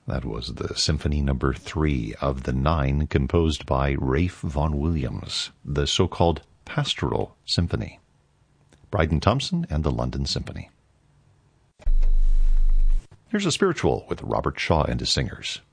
That was the Symphony Number 3 of the 9 composed by Ralph Vaughan Williams, the so-called Pastoral Symphony. Bryden Thompson and the London Symphony. Here's a spiritual with Robert Shaw and his singers.